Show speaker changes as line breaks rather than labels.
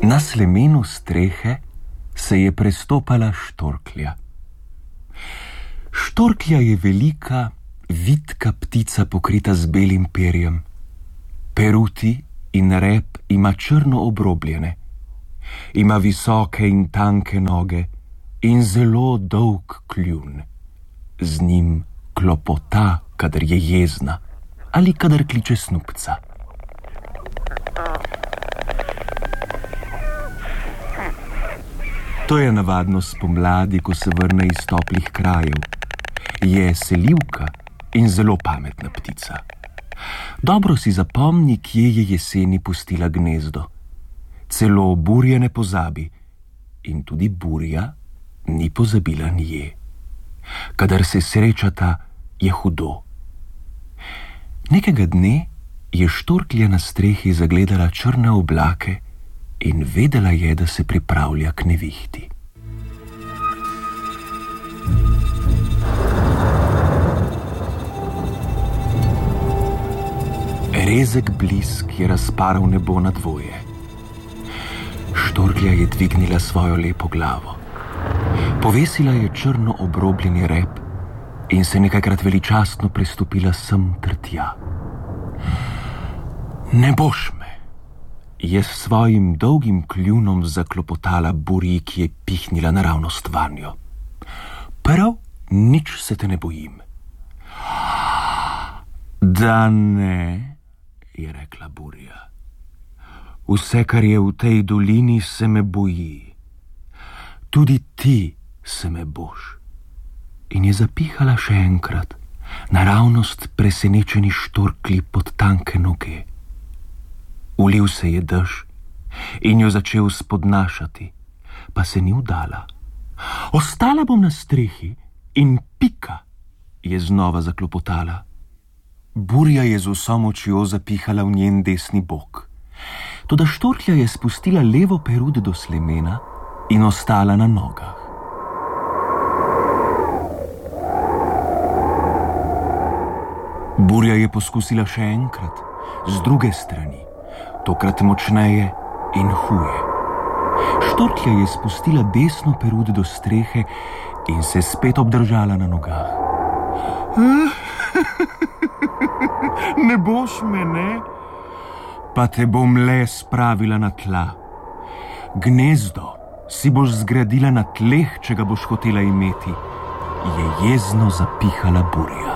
Na slemenu strehe se je prestopala štorklja. Štorklja je velika, vitka ptica pokrita z belim perjem. Peruti in rep ima črno obrobljene. Ima visoke in tanke noge in zelo dolg kljun. Z njim klopota, kadar je jezna ali kadar kliče snubca. To je navadno spomladi, ko se vrne iz toplih krajev. Je selivka in zelo pametna ptica. Dobro si zapomni, kje je jeseni pustila gnezdo. Celo burje ne pozabi in tudi burja ni pozabila nje. Kadar se srečata, je hudo. Nekega dne je štorklja na strehi zagledala črne oblake in vedela je, da se pripravlja k nevihti. Rezek blisk je razparal nebo na dvoje. Štorklja je dvignila svojo lepo glavo. Povesila je črno obrobljeni rep in se nekajkrat veličastno prestopila sem ter tja. Ne boš me, je s svojim dolgim kljunom zaklopotala burji, ki je pihnila naravnost vanjo. Prav nič se te ne bojim. Da ne, je rekla burja. Vse, kar je v tej dolini, se me boji. Tudi ti se me boš. In je zapihala še enkrat, naravnost presenečeni štorklji pod tanke noge. Ulil se je dež in jo začel spodnašati, pa se ni vdala. Ostala bom na strehi in pika, je znova zaklopotala. Burja je z vso močjo zapihala v njen desni bok. Toda štorklja je spustila levo perut do slemena in ostala na nogah. Burja je poskusila še enkrat, z druge strani, tokrat močneje in huje. Štorklja je spustila desno perut do strehe in se spet obdržala na nogah. Ne boš me, ne? Pa te bom le spravila na tla. Gnezdo si boš zgradila na tleh, če ga boš hotela imeti, je jezno zapihala burja.